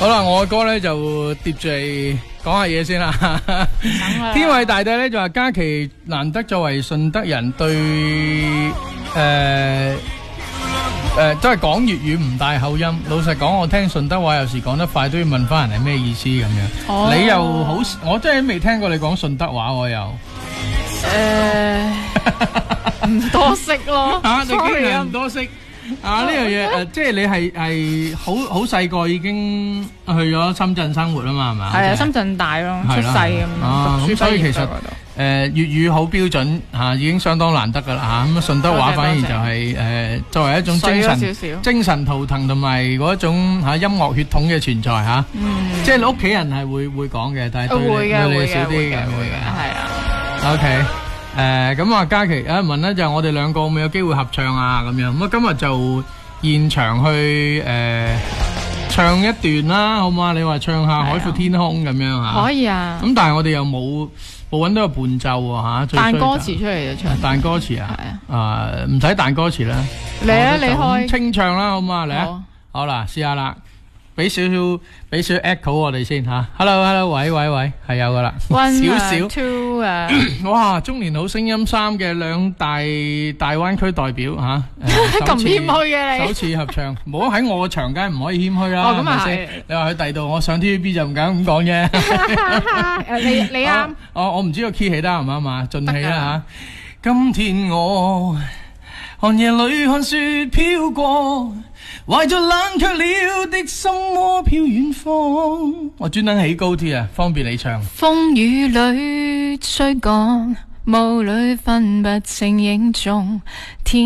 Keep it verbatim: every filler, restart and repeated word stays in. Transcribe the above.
好啦，我嘅歌咧就疊住嚟講下嘢先啦。天偉大帝咧就話嘉琪難得作為順德人，對誒誒都係講粵語唔帶口音。老實講，我聽順德話有時講得快，都要問翻人係咩意思咁樣。哦、你又好，我真係未聽過你講順德話，我又誒唔多識咯。啊，你竟然唔多識？啊！呢樣嘢誒，即係你係係好好細個已經去咗深圳生活啊嘛，係嘛？係啊，深圳大咯，出世咁樣。咁所以其實誒粵語好標準嚇，已經相當難得噶啦嚇。咁順德話反而就係誒作為一種精神精神圖騰同埋嗰一種嚇音樂血統嘅存在嚇。即係你屋企人係會會講嘅，但係對你少啲嘅，會嘅，係啊。OK。誒，咁啊，嘉琪啊問咧就我哋兩個會有機會合唱啊，咁樣咁啊，今日就現場去誒唱一段啦，好嘛？你話唱下《海闊天空》咁樣吓，可以啊。咁但係我哋又冇冇搵到個伴奏喎吓，彈歌詞出嚟就唱。彈歌詞啊，係啊，啊唔使彈歌詞啦。嚟啊，你開清唱啦，好嘛？嚟啊，好啦，試下啦。俾少少俾少 echo 我哋先吓 ，hello hello， 喂喂喂，係有噶啦，少少 two 啊，哇，中年好聲音三嘅兩大大灣區代表吓，咁謙虛嘅你，首次合唱，唔好喺我嘅場間唔可以謙虛啦，係咪先？你話喺第度，我上 T V B 就唔敢咁講啫。你你啱，我我唔知個 key 起得啱唔啱啊？盡氣啦吓。今天我寒夜裏看雪飄過。懷着冷卻了的心窩飄遠方，我專登起高啲啊，方便你唱。風雨裏追趕，霧裏分不清影蹤。